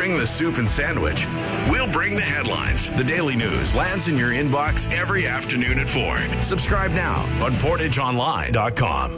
bring the soup and sandwich. We'll bring the headlines. The Daily News lands in your inbox every afternoon at 4. Subscribe now on PortageOnline.com.